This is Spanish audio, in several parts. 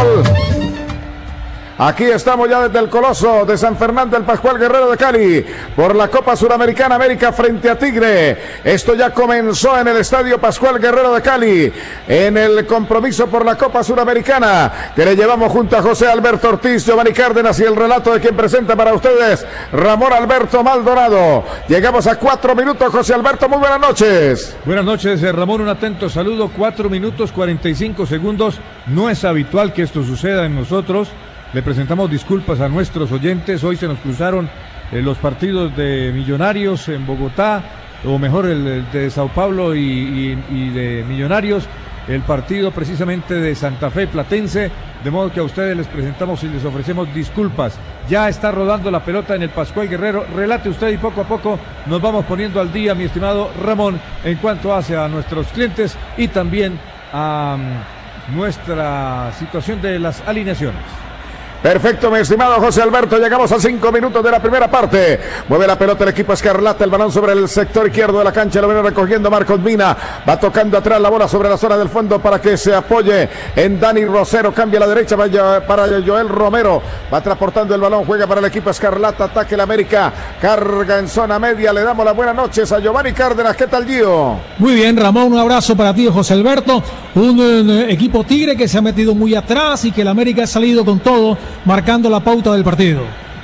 fútbol. Aquí estamos ya desde el Coloso de San Fernando, el Pascual Guerrero de Cali, por la Copa Suramericana América frente a Tigre. Esto ya comenzó en el Estadio Pascual Guerrero de Cali, en el compromiso por la Copa Suramericana, que le llevamos junto a José Alberto Ortiz, Giovanni Cárdenas y el relato de quien presenta para ustedes, Ramón Alberto Maldonado. Llegamos a 4 minutos, José Alberto, muy buenas noches. Buenas noches, Ramón, un atento saludo. 4 minutos 45 segundos, no es habitual que esto suceda en nosotros. Le presentamos disculpas a nuestros oyentes. Hoy se nos cruzaron los partidos de Millonarios en Bogotá, o mejor el de Sao Paulo y de Millonarios, el partido precisamente de Santa Fe Platense, de modo que a ustedes les presentamos y les ofrecemos disculpas. Ya está rodando la pelota en el Pascual Guerrero. Relate usted y poco a poco nos vamos poniendo al día, mi estimado Ramón, en cuanto hace a nuestros clientes y también a nuestra situación de las alineaciones. Perfecto, mi estimado José Alberto, llegamos a 5 minutos de la primera parte. Mueve la pelota el equipo Escarlata, el balón sobre el sector izquierdo de la cancha, lo viene recogiendo Marcos Mina, va tocando atrás la bola sobre la zona del fondo para que se apoye en Dani Rosero, cambia a la derecha para Joel Romero, va transportando el balón, juega para el equipo Escarlata, ataque el América, carga en zona media, le damos las buenas noches a Giovanni Cárdenas. ¿Qué tal, Gio? Muy bien, Ramón, un abrazo para ti, José Alberto, un equipo Tigre que se ha metido muy atrás y que el América ha salido con todo, marcando la pauta del partido.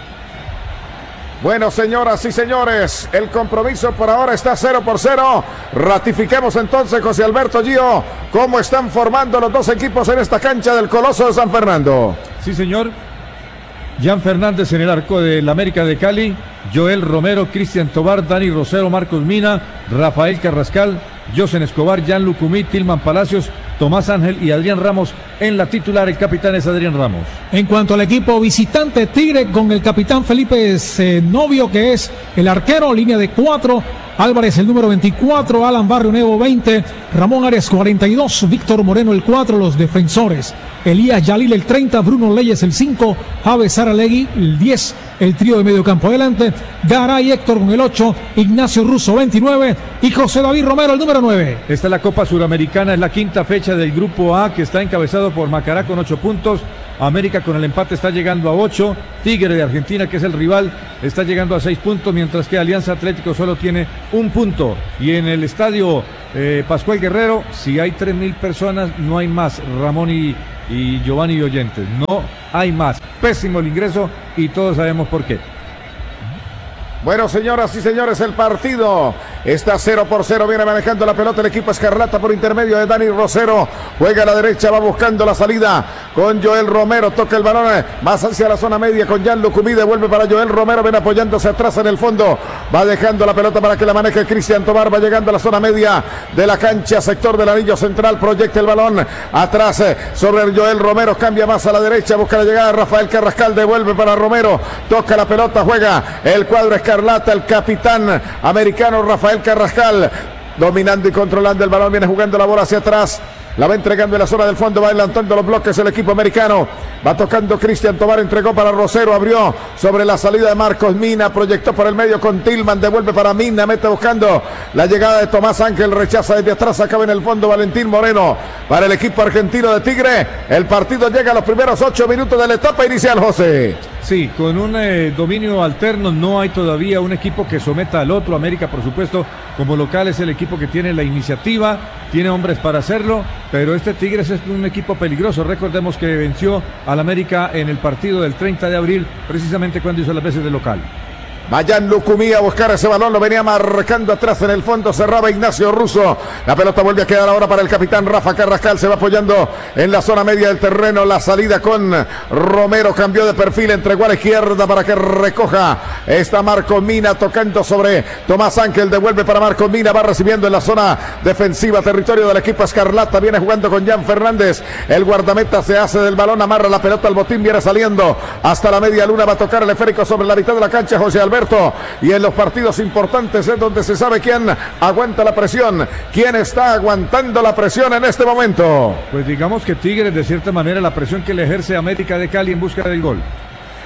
Bueno, señoras y señores, el compromiso por ahora está 0-0. Ratifiquemos entonces, José Alberto, Gio, cómo están formando los dos equipos en esta cancha del Coloso de San Fernando. Sí, señor. Jan Fernández en el arco del América de Cali, Joel Romero, Cristian Tobar, Dani Rosero, Marcos Mina, Rafael Carrascal, Josen Escobar, Jan Lucumí, Tilman Palacios, Tomás Ángel y Adrián Ramos. En la titular, el capitán es Adrián Ramos. En cuanto al equipo visitante, Tigre con el capitán Felipe Novio, que es el arquero, línea de 4, Álvarez el número 24, Alan Barrio Nuevo 20, Ramón Arias 42, Víctor Moreno el 4, los defensores, Elías Yalil el 30, Bruno Leyes el 5, Javes Saralegui el 10, el trío de medio campo adelante, Garay Héctor con el 8, Ignacio Russo 29 y José David Romero el número 9. Esta es la Copa Suramericana, es la quinta fecha del Grupo A, que está encabezado por Macará con 8 puntos, América con el empate está llegando a 8, Tigre de Argentina, que es el rival, está llegando a 6 puntos, mientras que Alianza Atlético solo tiene 1 punto. Y en el estadio Pascual Guerrero, si hay 3.000 personas, no hay más, Ramón y Giovanni oyentes, no hay más. Pésimo el ingreso y todos sabemos por qué. Bueno, señoras y señores, el partido está 0-0, viene manejando la pelota el equipo Escarlata por intermedio de Dani Rosero, juega a la derecha, va buscando la salida con Joel Romero, toca el balón más hacia la zona media con Jan Lucumí, devuelve para Joel Romero, viene apoyándose atrás en el fondo, va dejando la pelota para que la maneje Cristian Tobar, va llegando a la zona media de la cancha, sector del anillo central, proyecta el balón atrás sobre Joel Romero, cambia más a la derecha, busca la llegada de Rafael Carrascal, devuelve para Romero, toca la pelota, juega el cuadro Escarlata, el capitán americano Rafael Carrascal, dominando y controlando el balón, viene jugando la bola hacia atrás, la va entregando en la zona del fondo, va adelantando los bloques el equipo americano, va tocando Cristian Tobar, entregó para Rosero, abrió sobre la salida de Marcos Mina, proyectó por el medio con Tilman, devuelve para Mina, mete buscando la llegada de Tomás Ángel, rechaza desde atrás, acaba en el fondo Valentín Moreno para el equipo argentino de Tigre. El partido llega a los primeros 8 minutos de la etapa inicial, José. Sí, con un dominio alterno, no hay todavía un equipo que someta al otro. América, por supuesto, como local es el equipo que tiene la iniciativa, tiene hombres para hacerlo, pero este Tigres es un equipo peligroso. Recordemos que venció al América en el partido del 30 de abril, precisamente cuando hizo las veces de local. Vayan Lucumí a buscar ese balón, lo venía marcando atrás en el fondo, cerraba Ignacio Russo, la pelota vuelve a quedar ahora para el capitán Rafa Carrascal, se va apoyando en la zona media del terreno, la salida con Romero, cambió de perfil, entregó a la izquierda para que recoja, está Marcos Mina tocando sobre Tomás Ángel, devuelve para Marcos Mina, va recibiendo en la zona defensiva, territorio del equipo Escarlata, viene jugando con Jan Fernández, el guardameta se hace del balón, amarra la pelota al botín, viene saliendo hasta la media luna, va a tocar el esférico sobre la mitad de la cancha, José Alberto. Y en los partidos importantes es donde se sabe quién aguanta la presión, quién está aguantando la presión en este momento. Pues digamos que Tigres, de cierta manera, la presión que le ejerce América de Cali en busca del gol.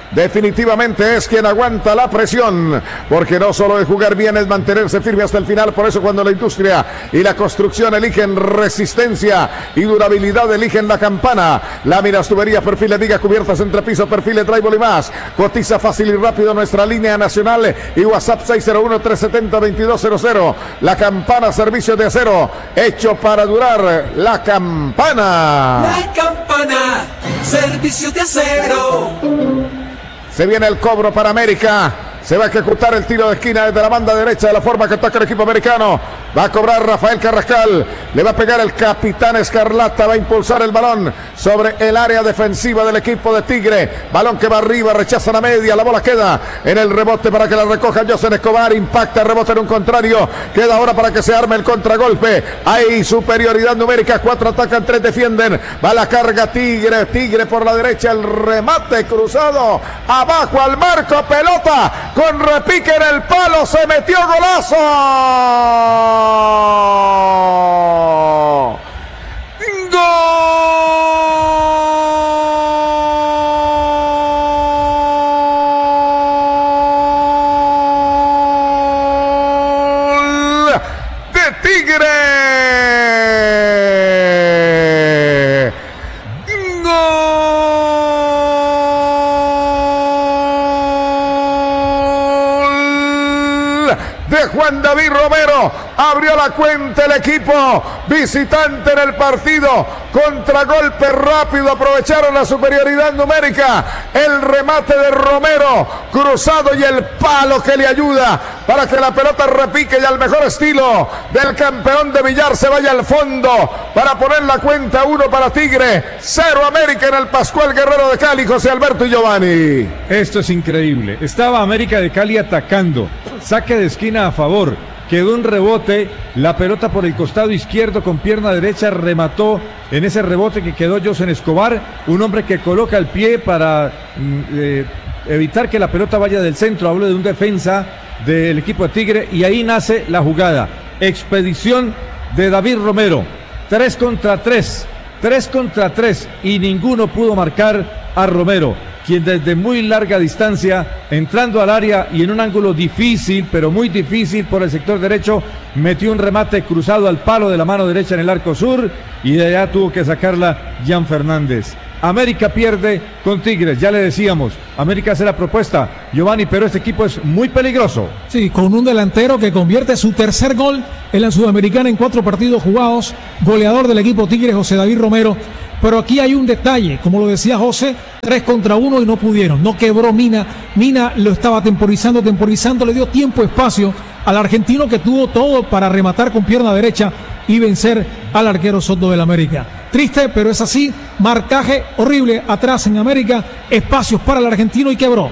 definitivamente es quien aguanta la presión, porque no solo es jugar bien, es mantenerse firme hasta el final. Por eso cuando la industria y la construcción eligen resistencia y durabilidad, eligen La Campana. Láminas, tuberías, perfiles, vigas, cubiertas, entrepiso, perfiles, drywall y más. Cotiza fácil y rápido nuestra línea nacional y WhatsApp 601-370-2200. La Campana, servicio de acero, hecho para durar. La Campana. La Campana, servicio de acero. Se viene el cobro para América. Se va a ejecutar el tiro de esquina desde la banda derecha de la forma que ataca el equipo americano. Va a cobrar Rafael Carrascal. Le va a pegar el capitán Escarlata. Va a impulsar el balón sobre el área defensiva del equipo de Tigre. Balón que va arriba, rechazan a media. La bola queda en el rebote para que la recoja José Escobar. Impacta, rebota en un contrario. Queda ahora para que se arme el contragolpe. Hay superioridad numérica. 4 atacan, 3 defienden. Va la carga Tigre. Tigre por la derecha. El remate cruzado. Abajo al marco. Pelota con repique en el palo. Se metió golazo. ¡Gol de Tigre! De Juan David Romero, abrió la cuenta el equipo visitante en el partido. Contragolpe rápido, aprovecharon la superioridad numérica. El remate de Romero, cruzado, y el palo que le ayuda para que la pelota repique y al mejor estilo del campeón de Villar se vaya al fondo para poner la cuenta. 1 para Tigre, 0 América en el Pascual Guerrero de Cali. José Alberto y Giovanni. Esto es increíble. Estaba América de Cali atacando. Saque de esquina a favor. Quedó un rebote, la pelota por el costado izquierdo con pierna derecha, remató en ese rebote que quedó José Escobar, un hombre que coloca el pie para evitar que la pelota vaya del centro. Hablo de un defensa del equipo de Tigre, y ahí nace la jugada. Expedición de David Romero, 3 contra 3, y ninguno pudo marcar a Romero, quien desde muy larga distancia, entrando al área y en un ángulo difícil, pero muy difícil por el sector derecho, metió un remate cruzado al palo de la mano derecha en el arco sur, y de allá tuvo que sacarla Jan Fernández. América pierde con Tigres, ya le decíamos, América hace la propuesta, Giovanni, pero este equipo es muy peligroso. Sí, con un delantero que convierte su tercer gol en la Sudamericana en 4 partidos jugados, goleador del equipo Tigres, José David Romero. Pero aquí hay un detalle, como lo decía José, 3 contra 1 y no pudieron, no quebró Mina. Mina lo estaba temporizando, le dio tiempo, espacio al argentino, que tuvo todo para rematar con pierna derecha y vencer al arquero Soto del América. Triste, pero es así. Marcaje horrible atrás en América, espacios para el argentino y quebró.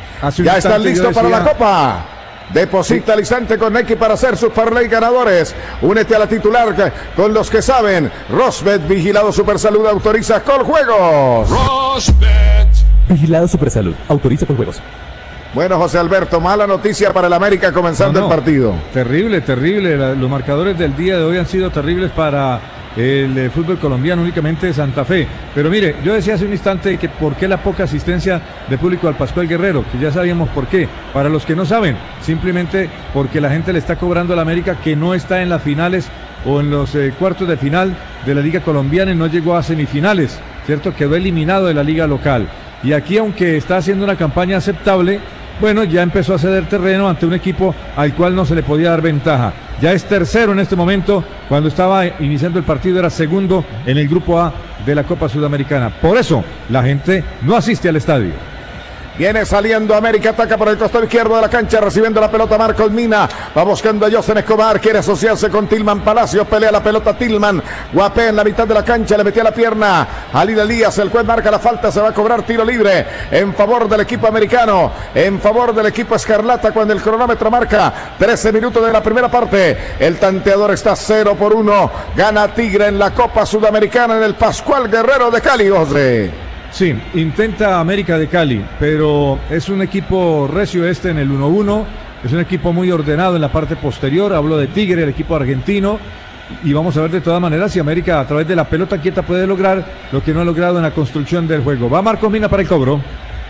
Ya están listos para la Copa. Deposita al instante con Neki para hacer sus parlay ganadores. Únete a la titular con los que saben. Rosbet, vigilado Supersalud, autoriza con juegos. Rosbet, vigilado Supersalud, autoriza con juegos. Bueno, José Alberto, mala noticia para el América comenzando el partido. Terrible. Los marcadores del día de hoy han sido terribles para el fútbol colombiano, únicamente Santa Fe. Pero mire, yo decía hace un instante que por qué la poca asistencia de público al Pascual Guerrero, que ya sabíamos por qué. Para los que no saben, simplemente porque la gente le está cobrando a la América, que no está en las finales o en los cuartos de final de la Liga Colombiana y no llegó a semifinales, ¿cierto? Quedó eliminado de la Liga local. Y aquí, aunque está haciendo una campaña aceptable, bueno, ya empezó a ceder terreno ante un equipo al cual no se le podía dar ventaja. Ya es tercero en este momento. Cuando estaba iniciando el partido era segundo en el grupo A de la Copa Sudamericana. Por eso la gente no asiste al estadio. Viene saliendo América, ataca por el costado izquierdo de la cancha, recibiendo la pelota Marcos Mina. Va buscando a José Escobar, quiere asociarse con Tilman Palacios, pelea la pelota Tilman. Guapé en la mitad de la cancha, le metía la pierna a Alida Elías. El juez marca la falta, se va a cobrar tiro libre en favor del equipo americano, en favor del equipo Escarlata, cuando el cronómetro marca 13 minutos de la primera parte. El tanteador está 0-1. Gana Tigre en la Copa Sudamericana en el Pascual Guerrero de Cali, José. Sí, intenta América de Cali, pero es un equipo recio en el 1-1, es un equipo muy ordenado en la parte posterior. Hablo de Tigre, el equipo argentino, y vamos a ver de todas maneras si América a través de la pelota quieta puede lograr lo que no ha logrado en la construcción del juego. Va Marcos Mina para el cobro.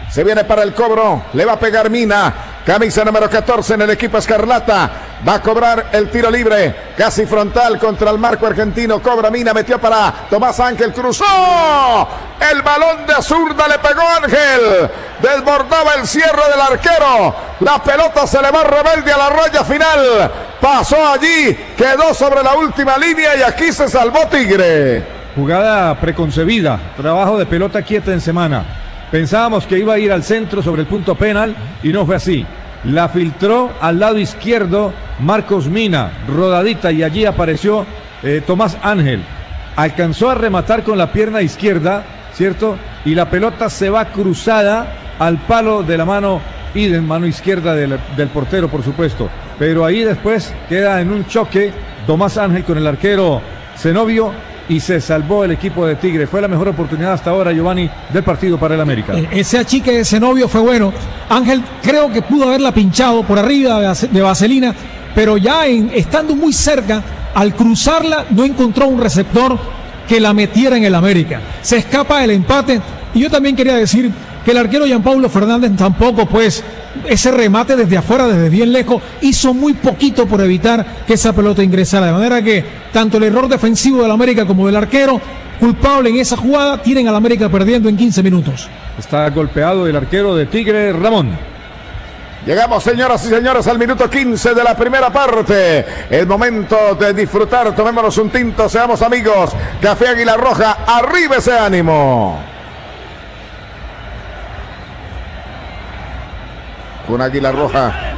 Se viene para el cobro. Le va a pegar Mina. Camisa número 14 en el equipo escarlata. Va a cobrar el tiro libre. Casi frontal contra el marco argentino. Cobra Mina. Metió para Tomás Ángel. Cruzó. El balón de zurda le pegó Ángel. Desbordaba el cierre del arquero. La pelota se le va rebelde a la raya final. Pasó allí. Quedó sobre la última línea y aquí se salvó Tigre. Jugada preconcebida. Trabajo de pelota quieta en semana. Pensábamos que iba a ir al centro sobre el punto penal y no fue así. La filtró al lado izquierdo Marcos Mina, rodadita, y allí apareció Tomás Ángel. Alcanzó a rematar con la pierna izquierda, ¿cierto? Y la pelota se va cruzada al palo de la mano y de mano izquierda del portero, por supuesto. Pero ahí después queda en un choque Tomás Ángel con el arquero Zenobio y se salvó el equipo de Tigre. Fue la mejor oportunidad hasta ahora, Giovanni, del partido para el América. Ese achique de Zenobio fue bueno. Ángel creo que pudo haberla pinchado por arriba de Vaselina, pero ya estando muy cerca, al cruzarla no encontró un receptor que la metiera en el América. Se escapa el empate. Y yo también quería decir que el arquero Gianpaulo Fernández tampoco, pues, ese remate desde afuera, desde bien lejos, hizo muy poquito por evitar que esa pelota ingresara. De manera que tanto el error defensivo del América como del arquero, culpable en esa jugada, tienen al América perdiendo en 15 minutos. Está golpeado el arquero de Tigre, Ramón. Llegamos, señoras y señores, al minuto 15 de la primera parte. El momento de disfrutar. Tomémonos un tinto, seamos amigos. Café Águila Roja, arriba ese ánimo. Con Águila Roja